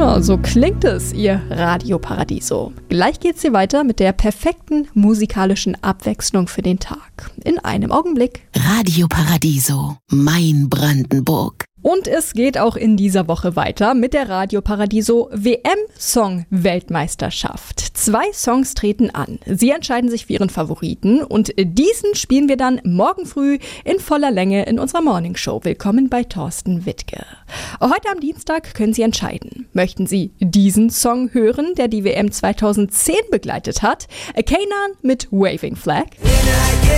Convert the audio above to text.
Ja, so klingt es, Ihr Radio Paradiso. Gleich geht's hier weiter mit der perfekten musikalischen Abwechslung für den Tag. In einem Augenblick. Radio Paradiso, mein Brandenburg. Und es geht auch in dieser Woche weiter mit der Radio Paradiso WM-Song-Weltmeisterschaft. 2 Songs treten an. Sie entscheiden sich für ihren Favoriten und diesen spielen wir dann morgen früh in voller Länge in unserer Morningshow. Willkommen bei Thorsten Wittke. Heute am Dienstag können Sie entscheiden. Möchten Sie diesen Song hören, der die WM 2010 begleitet hat? Kanan mit Waving Flag?